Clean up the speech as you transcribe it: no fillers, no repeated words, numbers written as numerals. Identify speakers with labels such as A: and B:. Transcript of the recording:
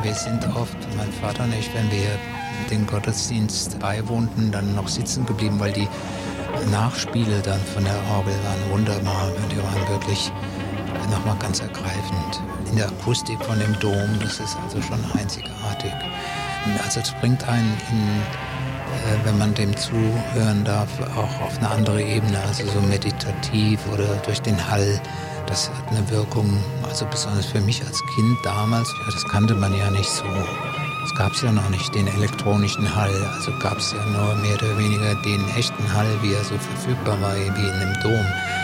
A: Wir sind oft, mein Vater und ich, wenn wir den Gottesdienst beiwohnten, dann noch sitzen geblieben, weil die Nachspiele dann von der Orgel waren wunderbar. Die waren wirklich nochmal ganz ergreifend. In der Akustik von dem Dom, das ist also schon einzigartig. Also es bringt einen wenn man dem zuhören darf, auch auf eine andere Ebene, also so meditativ oder durch den Hall. Das hat eine Wirkung, also besonders für mich als Kind damals, ja, das kannte man ja nicht so. Es gab ja noch nicht den elektronischen Hall, also gab es ja nur mehr oder weniger den echten Hall, wie er so verfügbar war, wie in einem Dom.